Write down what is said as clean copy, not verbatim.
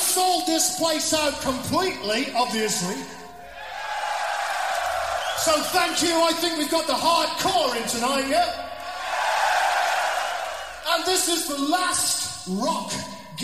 sold this place out completely, obviously. So thank you. I think we've got the hardcore in tonight, yeah? And this is the last rock